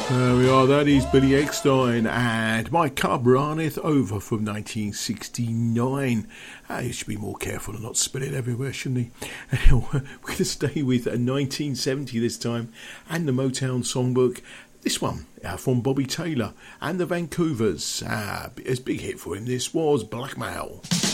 There we are, that is Billy Eckstine and My Cup Runneth Over from 1969. You should be more careful and not spill it everywhere, shouldn't he? We're going to stay with 1970 this time and the Motown songbook. This one from Bobby Taylor and the Vancouvers. A big hit for him, this was Blackmail.